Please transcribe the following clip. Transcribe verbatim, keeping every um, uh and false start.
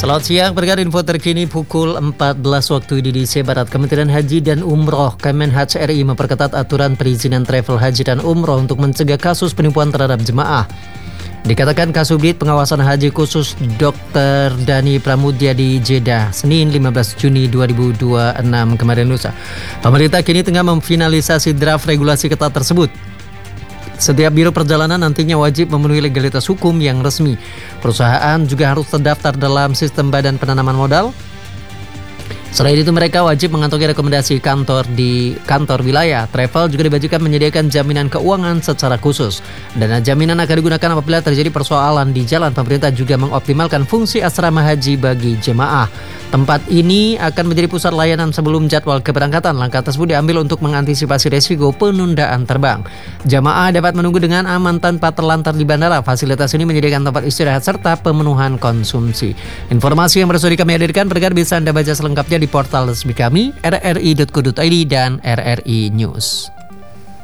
Selamat siang, pendengar info terkini pukul empat belas waktu Indonesia Barat. Kementerian Haji dan Umroh Kemenhaj R I memperketat aturan perizinan travel haji dan umroh untuk mencegah kasus penipuan terhadap jemaah. Dikatakan Kasubdit Pengawasan Haji Khusus Dokter Dani Pramudya di Jeddah, Senin lima belas Juni dua ribu dua puluh enam kemarin lusa. Pemerintah kini tengah memfinalisasi draft regulasi ketat tersebut. Setiap biro perjalanan nantinya wajib memenuhi legalitas hukum yang resmi. Perusahaan juga harus terdaftar dalam sistem badan penanaman modal. Selain itu mereka wajib mengantongi rekomendasi kantor di kantor wilayah. Travel juga diwajibkan menyediakan jaminan keuangan secara khusus. Dana jaminan akan digunakan apabila terjadi persoalan di jalan. Pemerintah juga mengoptimalkan fungsi asrama haji bagi jemaah. Tempat ini akan menjadi pusat layanan sebelum jadwal keberangkatan. Langkah tersebut diambil untuk mengantisipasi resiko penundaan terbang. Jemaah dapat menunggu dengan aman tanpa terlantar di bandara. Fasilitas ini menyediakan tempat istirahat serta pemenuhan konsumsi. Informasi yang baru kami hadirkan, pendengar bisa Anda baca selengkapnya di portal resmi kami r r i dot co dot i d dan R R I News.